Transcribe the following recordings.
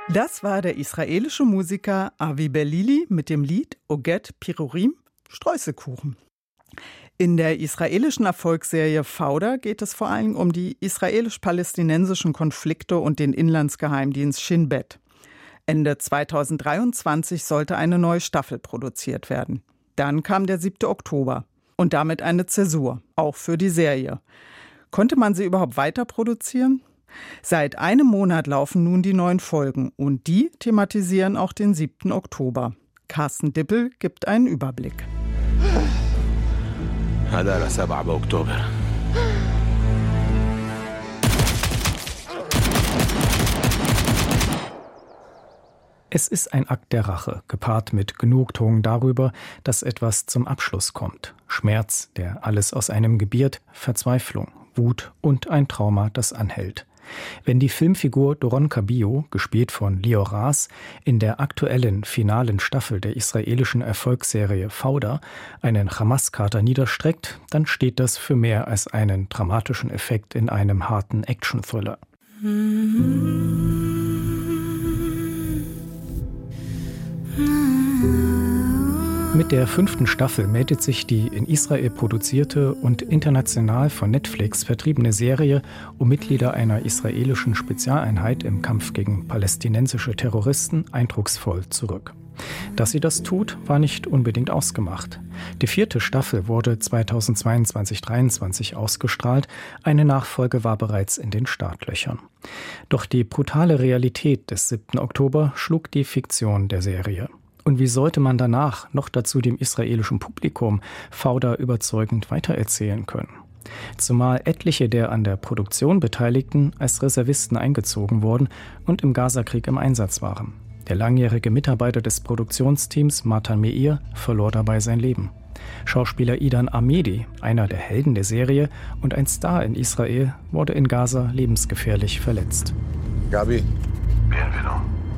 Das war der israelische Musiker Avi Belili mit dem Lied Oget Pirurim, Streuselkuchen. In der israelischen Erfolgsserie Fauda geht es vor allem um die israelisch-palästinensischen Konflikte und den Inlandsgeheimdienst Shin Bet. Ende 2023 sollte eine neue Staffel produziert werden. Dann kam der 7. Oktober und damit eine Zäsur, auch für die Serie. Konnte man sie überhaupt weiter produzieren? Seit einem Monat laufen nun die 9 Folgen und die thematisieren auch den 7. Oktober. Carsten Dippel gibt einen Überblick. Es ist ein Akt der Rache, gepaart mit Genugtuung darüber, dass etwas zum Abschluss kommt. Schmerz, der alles aus einem gebiert, Verzweiflung, Wut und ein Trauma, das anhält. Wenn die Filmfigur Doron Cabillo, gespielt von Lior Ras, in der aktuellen finalen Staffel der israelischen Erfolgsserie Fauda einen Hamas-Kater niederstreckt, dann steht das für mehr als einen dramatischen Effekt in einem harten Action-Thriller. Mit der 5. Staffel meldet sich die in Israel produzierte und international von Netflix vertriebene Serie um Mitglieder einer israelischen Spezialeinheit im Kampf gegen palästinensische Terroristen eindrucksvoll zurück. Dass sie das tut, war nicht unbedingt ausgemacht. Die 4. Staffel wurde 2022/23 ausgestrahlt, eine Nachfolge war bereits in den Startlöchern. Doch die brutale Realität des 7. Oktober schlug die Fiktion der Serie. Und wie sollte man danach, noch dazu dem israelischen Publikum, Fauda überzeugend weitererzählen können? Zumal etliche der an der Produktion Beteiligten als Reservisten eingezogen wurden und im Gazakrieg im Einsatz waren. Der langjährige Mitarbeiter des Produktionsteams, Matan Meir, verlor dabei sein Leben. Schauspieler Idan Amedi, einer der Helden der Serie und ein Star in Israel, wurde in Gaza lebensgefährlich verletzt. Gabi. Bienvenido.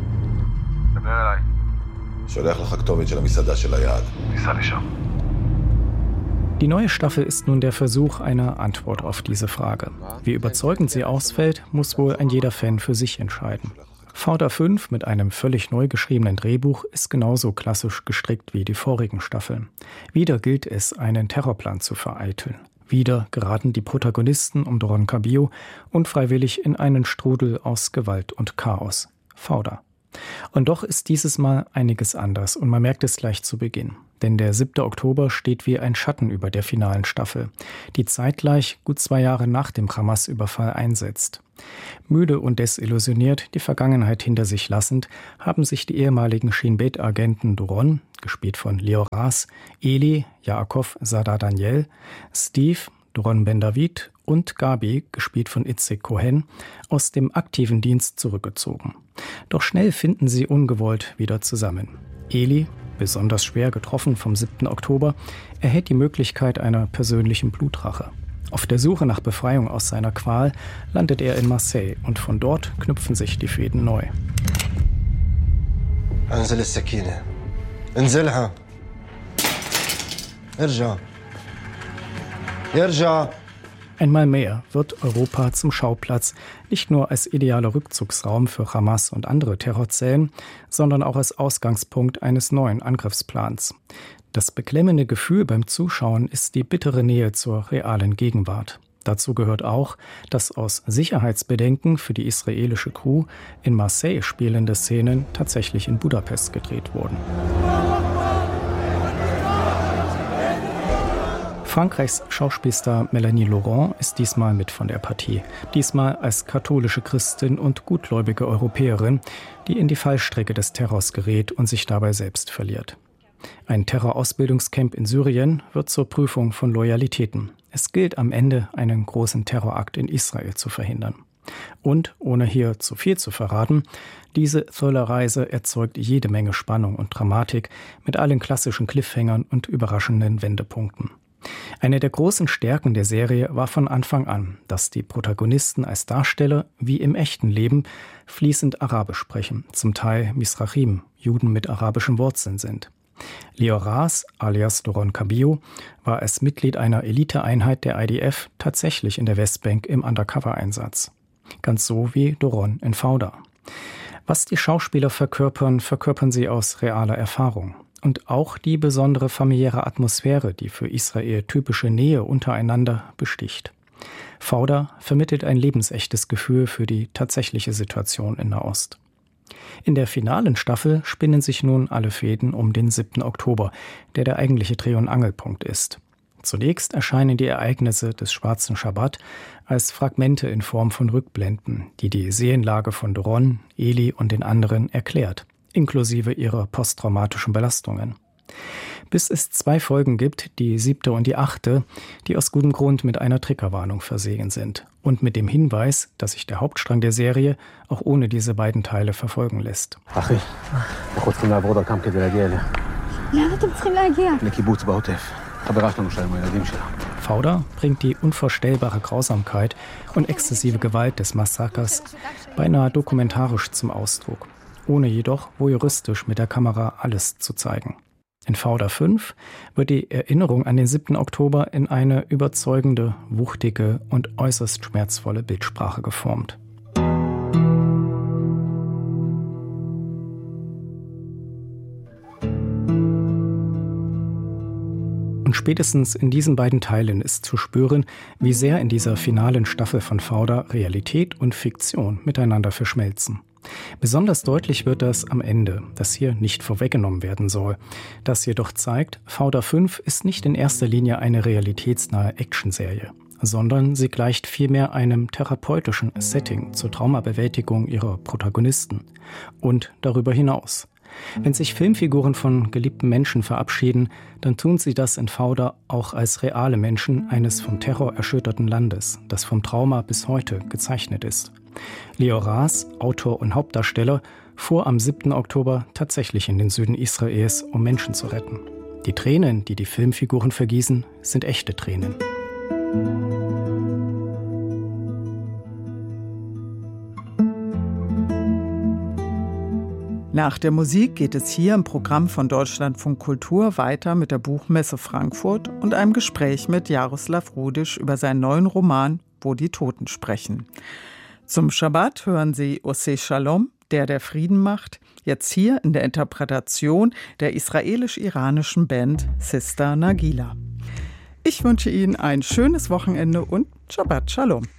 Die neue Staffel ist nun der Versuch einer Antwort auf diese Frage. Wie überzeugend sie ausfällt, muss wohl ein jeder Fan für sich entscheiden. Fauda 5 mit einem völlig neu geschriebenen Drehbuch ist genauso klassisch gestrickt wie die vorigen Staffeln. Wieder gilt es, einen Terrorplan zu vereiteln. Wieder geraten die Protagonisten um Doron Cabillo unfreiwillig in einen Strudel aus Gewalt und Chaos. Fauda. Und doch ist dieses Mal einiges anders und man merkt es gleich zu Beginn. Denn der 7. Oktober steht wie ein Schatten über der finalen Staffel, die zeitgleich gut 2 Jahre nach dem Hamas-Überfall einsetzt. Müde und desillusioniert, die Vergangenheit hinter sich lassend, haben sich die ehemaligen Shin Bet-Agenten Doron, gespielt von Lior Ras, Eli, Yaakov Sada Daniel, Steve, Doron Ben David und Gabi, gespielt von Itzik Cohen, aus dem aktiven Dienst zurückgezogen. Doch schnell finden sie ungewollt wieder zusammen. Eli, besonders schwer getroffen vom 7. Oktober, erhält die Möglichkeit einer persönlichen Blutrache. Auf der Suche nach Befreiung aus seiner Qual landet er in Marseille und von dort knüpfen sich die Fäden neu. انزل السكينة انزلها ارجع ارجع. Einmal mehr wird Europa zum Schauplatz, nicht nur als idealer Rückzugsraum für Hamas und andere Terrorzellen, sondern auch als Ausgangspunkt eines neuen Angriffsplans. Das beklemmende Gefühl beim Zuschauen ist die bittere Nähe zur realen Gegenwart. Dazu gehört auch, dass aus Sicherheitsbedenken für die israelische Crew in Marseille spielende Szenen tatsächlich in Budapest gedreht wurden. Frankreichs Schauspielstar Mélanie Laurent ist diesmal mit von der Partie. Diesmal als katholische Christin und gutgläubige Europäerin, die in die Fallstricke des Terrors gerät und sich dabei selbst verliert. Ein Terrorausbildungscamp in Syrien wird zur Prüfung von Loyalitäten. Es gilt am Ende, einen großen Terrorakt in Israel zu verhindern. Und, ohne hier zu viel zu verraten, diese Thriller-Reise erzeugt jede Menge Spannung und Dramatik mit allen klassischen Cliffhangern und überraschenden Wendepunkten. Eine der großen Stärken der Serie war von Anfang an, dass die Protagonisten als Darsteller, wie im echten Leben, fließend Arabisch sprechen, zum Teil Mizrahim, Juden mit arabischen Wurzeln sind. Lior Ras, alias Doron Cabillo, war als Mitglied einer Eliteeinheit der IDF tatsächlich in der Westbank im Undercover-Einsatz. Ganz so wie Doron in Fauda. Was die Schauspieler verkörpern, verkörpern sie aus realer Erfahrung. Und auch die besondere familiäre Atmosphäre, die für Israel typische Nähe untereinander besticht. Fauda vermittelt ein lebensechtes Gefühl für die tatsächliche Situation in Nahost. In der finalen Staffel spinnen sich nun alle Fäden um den 7. Oktober, der eigentliche Dreh- und Angelpunkt ist. Zunächst erscheinen die Ereignisse des Schwarzen Schabbat als Fragmente in Form von Rückblenden, die die Seelenlage von Doron, Eli und den anderen erklärt, inklusive ihrer posttraumatischen Belastungen. Bis es 2 Folgen gibt, die 7. und die 8., die aus gutem Grund mit einer Triggerwarnung versehen sind und mit dem Hinweis, dass sich der Hauptstrang der Serie auch ohne diese beiden Teile verfolgen lässt. Fauda bringt die unvorstellbare Grausamkeit und exzessive Gewalt des Massakers beinahe dokumentarisch zum Ausdruck, ohne jedoch voyeuristisch mit der Kamera alles zu zeigen. In Fauda 5 wird die Erinnerung an den 7. Oktober in eine überzeugende, wuchtige und äußerst schmerzvolle Bildsprache geformt. Und spätestens in diesen beiden Teilen ist zu spüren, wie sehr in dieser finalen Staffel von Fauda Realität und Fiktion miteinander verschmelzen. Besonders deutlich wird das am Ende, das hier nicht vorweggenommen werden soll. Das jedoch zeigt, Fauda 5 ist nicht in erster Linie eine realitätsnahe Actionserie, sondern sie gleicht vielmehr einem therapeutischen Setting zur Traumabewältigung ihrer Protagonisten und darüber hinaus. Wenn sich Filmfiguren von geliebten Menschen verabschieden, dann tun sie das in Fauda auch als reale Menschen eines vom Terror erschütterten Landes, das vom Trauma bis heute gezeichnet ist. Leo Ras, Autor und Hauptdarsteller, fuhr am 7. Oktober tatsächlich in den Süden Israels, um Menschen zu retten. Die Tränen, die die Filmfiguren vergießen, sind echte Tränen. Nach der Musik geht es hier im Programm von Deutschlandfunk Kultur weiter mit der Buchmesse Frankfurt und einem Gespräch mit Jaroslav Rudisch über seinen neuen Roman »Wo die Toten sprechen«. Zum Schabbat hören Sie Oseh Shalom, der Frieden macht, jetzt hier in der Interpretation der israelisch-iranischen Band Sister Nagila. Ich wünsche Ihnen ein schönes Wochenende und Shabbat Shalom.